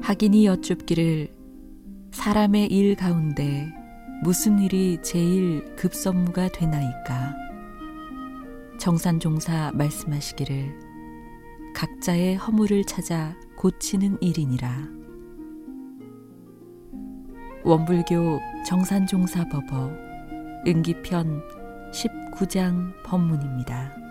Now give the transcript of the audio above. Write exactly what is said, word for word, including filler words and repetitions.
학인이 여쭙기를 사람의 일 가운데 무슨 일이 제일 급선무가 되나이까? 정산종사 말씀하시기를 각자의 허물을 찾아 고치는 일이니라. 원불교 정산종사법어 은기편 십구 장 법문입니다.